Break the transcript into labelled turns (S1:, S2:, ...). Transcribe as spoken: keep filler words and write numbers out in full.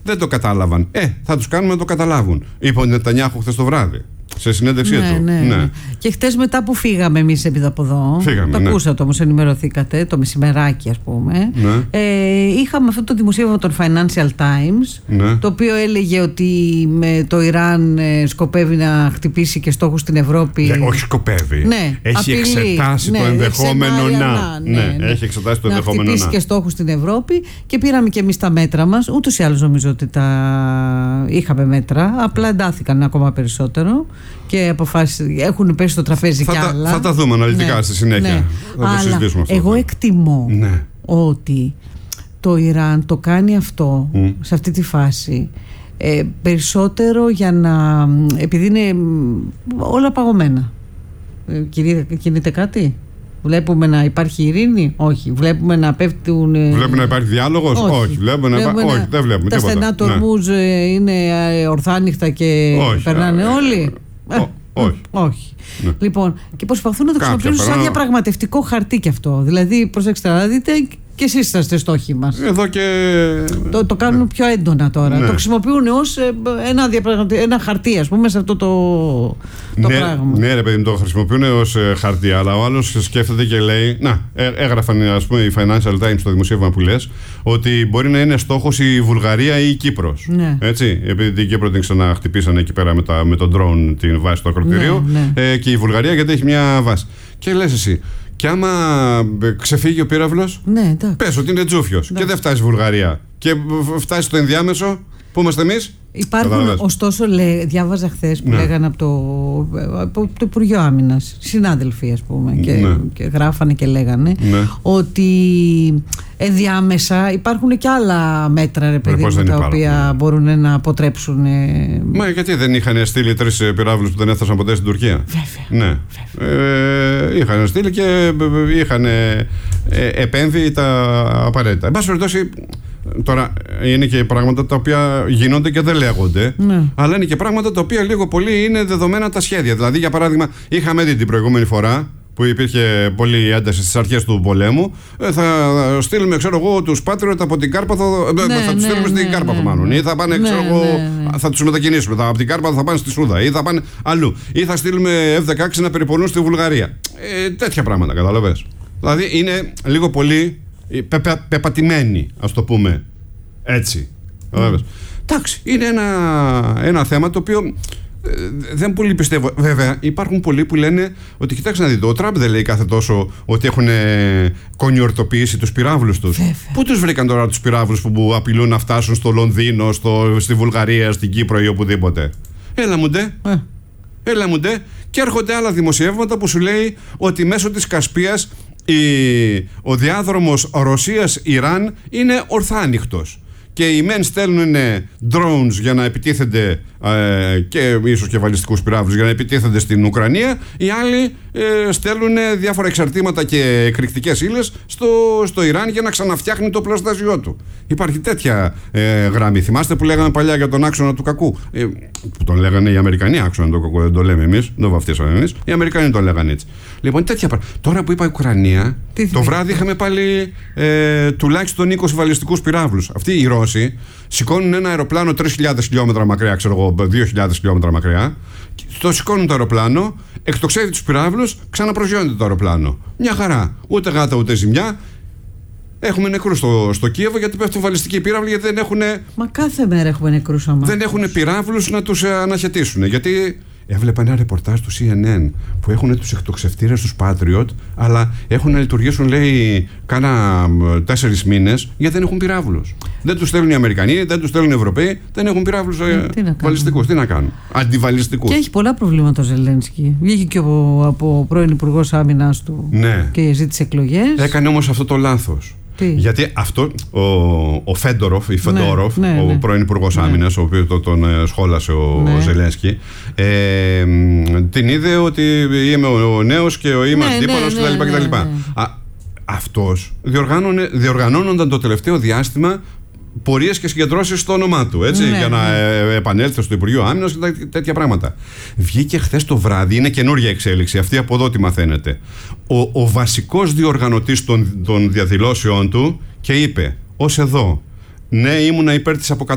S1: δεν το κατάλαβαν. Ε, θα τους κάνουμε να το καταλάβουν. Είπε ο Νετανιάχου χθες το βράδυ. Σε συνέντευξή
S2: ναι,
S1: του.
S2: Ναι. Ναι. Και χτες μετά που φύγαμε εμείς επί από εδώ,
S1: φύγαμε,
S2: το
S1: ναι.
S2: ακούσατε όμως, ενημερωθήκατε το μεσημεράκι, ας πούμε.
S1: Ναι.
S2: Ε, είχαμε αυτό το δημοσίευμα των Financial Times, ναι. το οποίο έλεγε ότι με το Ιράν ε, σκοπεύει να χτυπήσει και στόχους στην Ευρώπη.
S1: Ναι, όχι σκοπεύει.
S2: Ναι,
S1: έχει
S2: απειλή,
S1: εξετάσει
S2: ναι,
S1: το ενδεχόμενο να.
S2: Ναι, ναι, ναι.
S1: Έχει εξετάσει το
S2: να
S1: ενδεχόμενο να.
S2: χτυπήσει και στόχους στην Ευρώπη και πήραμε και εμείς τα μέτρα μας. Ούτως ή άλλως νομίζω ότι τα είχαμε μέτρα. Απλά εντάθηκαν ακόμα περισσότερο και αποφάσισαν. Έχουν πέσει στο τραπέζι
S1: θα
S2: κι
S1: τα,
S2: άλλα.
S1: Θα τα δούμε αναλυτικά ναι, στη συνέχεια.
S2: Ναι.
S1: Θα το συζητήσουμε αυτό.
S2: Εγώ εκτιμώ
S1: ναι.
S2: ότι το Ιράν το κάνει αυτό mm. σε αυτή τη φάση ε, περισσότερο για να. Επειδή είναι όλα παγωμένα. Ε, κινείται κάτι. Βλέπουμε να υπάρχει ειρήνη. Όχι. Βλέπουμε να πέφτουν.
S1: Βλέπουμε να υπάρχει διάλογος. Όχι. Όχι. Βλέπουμε να υπά...
S2: βλέπουμε
S1: Όχι. Δεν βλέπουμε
S2: τα
S1: τίποτα.
S2: στενά του Ορμούζ ναι. είναι ορθάνυχτα και όχι. περνάνε όλοι.
S1: Ό, όχι.
S2: όχι.
S1: Ναι.
S2: Λοιπόν, και προσπαθούν να το χρησιμοποιήσουν σαν διαπραγματευτικό χαρτί κι αυτό. Δηλαδή, προσέξτε να δείτε, και εσείς είσαστε στόχοι μας.
S1: Εδώ και.
S2: Το, το κάνουν ναι. πιο έντονα τώρα.
S1: Ναι.
S2: Το χρησιμοποιούν ως ένα, ένα χαρτί, ας πούμε, σε αυτό το, το
S1: ναι,
S2: πράγμα.
S1: Ναι, ρε παιδί μου, το χρησιμοποιούν ως χαρτί, αλλά ο άλλος σκέφτεται και λέει. Να, έγραφαν, ας πούμε, οι Financial Times στο δημοσίευμα που λες, ότι μπορεί να είναι στόχος η Βουλγαρία ή η Κύπρος. Ναι. Έτσι, επειδή την Κύπρο την ξαναχτυπήσανε εκεί πέρα με, τα, με τον drone την βάση του ακροτηρίου. Ναι, ναι. Ε, και η Βουλγαρία γιατί έχει μια βάση. Και λες εσύ. Και άμα ξεφύγει ο πύραυλος,
S2: ναι,
S1: πες ότι είναι τζούφιος και δεν φτάσει στη Βουλγαρία και φτάσει στο ενδιάμεσο, που είμαστε εμείς.
S2: Υπάρχουν, Καταλάβες. ωστόσο, λέ, διάβαζα χθες που ναι. λέγανε από το, από το Υπουργείο Άμυνας, συνάδελφοι, ας πούμε, και, ναι. και γράφανε και λέγανε ναι. ότι ενδιάμεσα υπάρχουν και άλλα μέτρα, ρε παιδί μου, τα υπάρχουν. οποία μπορούν να αποτρέψουν.
S1: Μα γιατί δεν είχαν στείλει τρεις πυράβλους που δεν έφτασαν ποτέ στην Τουρκία.
S2: Βέβαια.
S1: Ναι. Βέβαια. Ε, είχαν στείλει και είχαν ε, επέμβει τα απαραίτητα. Εν πάση περιπτώσει, τώρα είναι και πράγματα τα οποία γίνονται και δεν λέγονται, ναι. αλλά είναι και πράγματα τα οποία λίγο πολύ είναι δεδομένα τα σχέδια. Δηλαδή, για παράδειγμα, είχαμε δει την προηγούμενη φορά που υπήρχε πολλή ένταση στις αρχές του πολέμου, ε, θα στείλουμε, ξέρω εγώ, τους Patriot από την Κάρπαθο, ναι, θα τους ναι, στείλουμε ναι, στην ναι, Κάρπαθο, μάλλον. Ναι, ή θα πάνε, ναι, ξέρω εγώ, ναι, ναι. θα τους μετακινήσουμε. Θα, από την Κάρπαθο θα πάνε στη Σούδα, ή θα πάνε αλλού. Ή θα στείλουμε εφ δεκαέξι να περιπολούν στη Βουλγαρία. Ε, τέτοια πράγματα, καταλαβες. Δηλαδή, είναι λίγο πολύ πε, πε, πεπατημένοι, ας το πούμε έτσι. Mm. Εντάξει, είναι ένα, ένα θέμα το οποίο ε, δεν πολύ πιστεύω. Βέβαια, υπάρχουν πολλοί που λένε ότι κοιτάξτε να δείτε, ο Τραμπ δεν λέει κάθε τόσο ότι έχουν κονιορτοποιήσει τους πυράβλους τους. Βέβαια. Πού τους βρήκαν τώρα τους πυράβλους που απειλούν να φτάσουν στο Λονδίνο, στο, στη Βουλγαρία, στην Κύπρο ή οπουδήποτε. Έλα μου ντε. Ε. Έλα μου ντε. Και έρχονται άλλα δημοσιεύματα που σου λέει ότι μέσω της Κασπίας η, ο διάδρομος Ρωσίας-Ιράν είναι ορθάνυχτος. Και οι μεν στέλνουν drones για να επιτίθενται ε, και ίσως και βαλιστικούς πυράβλους για να επιτίθενται στην Ουκρανία. Οι άλλοι ε, στέλνουν διάφορα εξαρτήματα και εκρηκτικές ύλες στο, στο Ιράν για να ξαναφτιάχνει το πλαστάσιό του. Υπάρχει τέτοια ε, γραμμή. Θυμάστε που λέγανε παλιά για τον άξονα του κακού. Ε, που τον λέγανε οι Αμερικανοί άξονα του κακού, δεν το λέμε εμείς, δεν το βαφτίσαμε εμείς. Οι Αμερικανοί τον λέγανε έτσι. Λοιπόν, τέτοια πράγματα. Τώρα που είπα Ουκρανία, το βράδυ είχαμε πάλι ε, τουλάχιστον είκοσι βαλιστικούς πυράβλους. Αυτοί οι Ρώσοι σηκώνουν ένα αεροπλάνο τρεις χιλιάδες χιλιόμετρα μακριά, ξέρω εγώ, δύο χιλιάδες χιλιόμετρα μακριά. Το σηκώνουν το αεροπλάνο, εκτοξεύει τους πυράβλους, ξαναπροσγειώνεται το αεροπλάνο. Μια χαρά. Ούτε γάτα ούτε ζημιά. Έχουμε νεκρούς στο, στο Κίεβο γιατί πέφτουν βαλιστικοί πύραυλοι, γιατί δεν έχουν.
S2: Μα κάθε μέρα έχουμε νεκρούς αμάχους.
S1: Δεν έχουν πυράβλους να τους αναχαιτήσουν. Γιατί έβλεπα ένα ρεπορτάζ του σι εν εν που έχουν τους εκτοξευτήρες τους Patriot, αλλά έχουν να λειτουργήσουν, λέει, κάνα τέσσερις μήνες γιατί δεν έχουν πυράβλους. Δεν τους στέλνουν οι Αμερικανοί, δεν τους στέλνουν οι Ευρωπαίοι, δεν έχουν πυράβλους ε, βαλιστικούς. Τι να κάνουν. Αντιβαλιστικούς.
S2: Και έχει πολλά προβλήματα ο Ζελένσκι. Βγήκε και από, από πρώην Υπουργός Άμυνας του ναι. και ζήτησε εκλογές.
S1: Έκανε όμως αυτό το λάθος. Τι? Γιατί αυτό ο, ο Φέντοροφ ή Φεντόροφ, ναι, ναι, ο ναι. πρώην Υπουργός ναι. Άμυνας, ο οποίος τον, τον σχόλασε ο, ναι. ο Ζελένσκι, ε, την είδε ότι είμαι ο νέος και ο είμαι αντίπαλος ναι, ναι, κτλ. Ναι, ναι, ναι. Αυτός διοργανώνονταν το τελευταίο διάστημα πορείες και συγκεντρώσεις στο όνομά του, έτσι, ναι, για να ναι. επανέλθει στο Υπουργείο Άμυνας και τέτοια πράγματα. Βγήκε χθες το βράδυ, είναι καινούργια εξέλιξη, αυτή από εδώ τι μαθαίνετε. Ο, ο βασικός διοργανωτής των, των διαδηλώσεων του και είπε, ως εδώ, ναι, ήμουνα υπέρ της αποκατάστασης